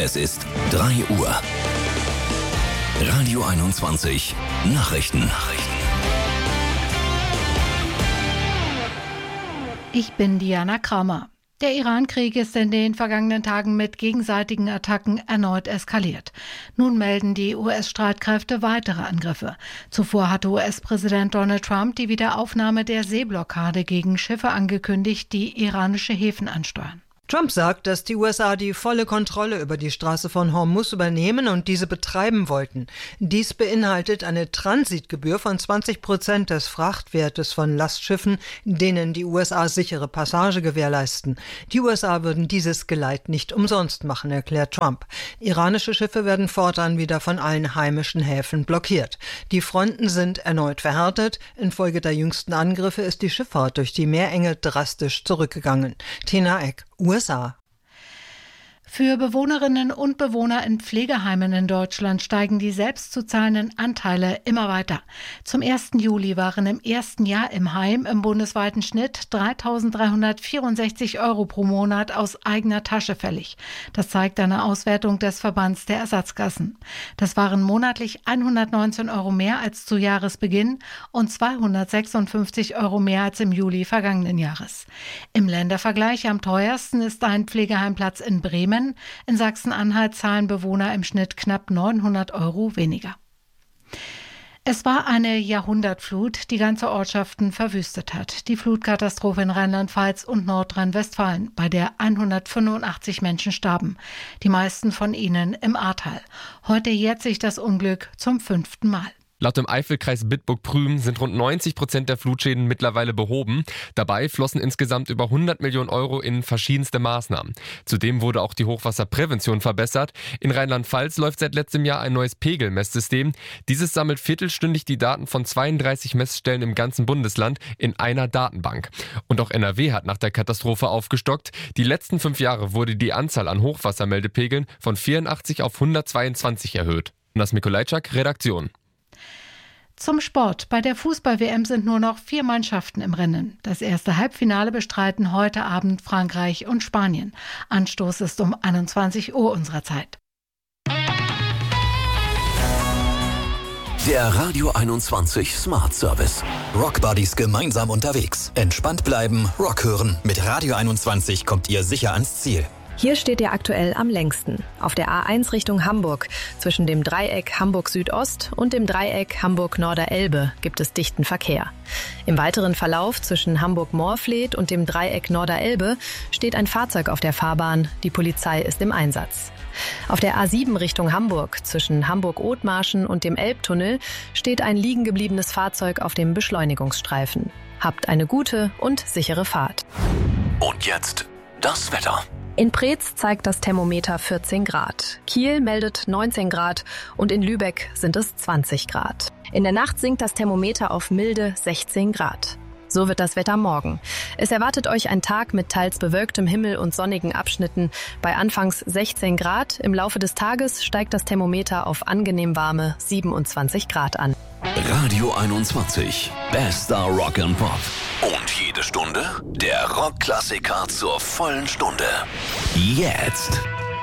Es ist 3 Uhr. Radio 21 Nachrichten. Ich bin Diana Kramer. Der Iran-Krieg ist in den vergangenen Tagen mit gegenseitigen Attacken erneut eskaliert. Nun melden die US-Streitkräfte weitere Angriffe. Zuvor hatte US-Präsident Donald Trump die Wiederaufnahme der Seeblockade gegen Schiffe angekündigt, die iranische Häfen ansteuern. Trump sagt, dass die USA die volle Kontrolle über die Straße von Hormuz übernehmen und diese betreiben wollten. Dies beinhaltet eine Transitgebühr von 20% des Frachtwertes von Lastschiffen, denen die USA sichere Passage gewährleisten. Die USA würden dieses Geleit nicht umsonst machen, erklärt Trump. Iranische Schiffe werden fortan wieder von allen heimischen Häfen blockiert. Die Fronten sind erneut verhärtet. Infolge der jüngsten Angriffe ist die Schifffahrt durch die Meerenge drastisch zurückgegangen. Tina Eck, USA. Für Bewohnerinnen und Bewohner in Pflegeheimen in Deutschland steigen die selbst zu zahlenden Anteile immer weiter. Zum 1. Juli waren im ersten Jahr im Heim im bundesweiten Schnitt 3.364 € pro Monat aus eigener Tasche fällig. Das zeigt eine Auswertung des Verbands der Ersatzkassen. Das waren monatlich 119 € mehr als zu Jahresbeginn und 256 € mehr als im Juli vergangenen Jahres. Im Ländervergleich am teuersten ist ein Pflegeheimplatz in Bremen. In Sachsen-Anhalt zahlen Bewohner im Schnitt knapp 900 € weniger. Es war eine Jahrhundertflut, die ganze Ortschaften verwüstet hat. Die Flutkatastrophe in Rheinland-Pfalz und Nordrhein-Westfalen, bei der 185 Menschen starben. Die meisten von ihnen im Ahrtal. Heute jährt sich das Unglück zum 5. Mal. Laut dem Eifelkreis Bitburg-Prüm sind rund 90% der Flutschäden mittlerweile behoben. Dabei flossen insgesamt über 100 Millionen € in verschiedenste Maßnahmen. Zudem wurde auch die Hochwasserprävention verbessert. In Rheinland-Pfalz läuft seit letztem Jahr ein neues Pegelmesssystem. Dieses sammelt viertelstündig die Daten von 32 Messstellen im ganzen Bundesland in einer Datenbank. Und auch NRW hat nach der Katastrophe aufgestockt. Die letzten 5 Jahre wurde die Anzahl an Hochwassermeldepegeln von 84 auf 122 erhöht. Nas Mikolajczak, Redaktion. Zum Sport. Bei der Fußball-WM sind nur noch 4 Mannschaften im Rennen. Das erste Halbfinale bestreiten heute Abend Frankreich und Spanien. Anstoß ist um 21 Uhr unserer Zeit. Der Radio 21 Smart Service. Rock Buddies gemeinsam unterwegs. Entspannt bleiben, Rock hören. Mit Radio 21 kommt ihr sicher ans Ziel. Hier steht ihr aktuell am längsten. Auf der A1 Richtung Hamburg. Zwischen dem Dreieck Hamburg-Südost und dem Dreieck Hamburg-Norder-Elbe gibt es dichten Verkehr. Im weiteren Verlauf zwischen Hamburg-Moorfleet und dem Dreieck Norder-Elbe steht ein Fahrzeug auf der Fahrbahn. Die Polizei ist im Einsatz. Auf der A7 Richtung Hamburg, zwischen Hamburg-Othmarschen und dem Elbtunnel, steht ein liegen gebliebenes Fahrzeug auf dem Beschleunigungsstreifen. Habt eine gute und sichere Fahrt. Und jetzt das Wetter. In Preetz zeigt das Thermometer 14 Grad. Kiel meldet 19 Grad und in Lübeck sind es 20 Grad. In der Nacht sinkt das Thermometer auf milde 16 Grad. So wird das Wetter morgen. Es erwartet euch ein Tag mit teils bewölktem Himmel und sonnigen Abschnitten. Bei anfangs 16 Grad. Im Laufe des Tages steigt das Thermometer auf angenehm warme 27 Grad an. Radio 21. Bester Rock and Pop. Und jede Stunde der Rockklassiker zur vollen Stunde. Jetzt.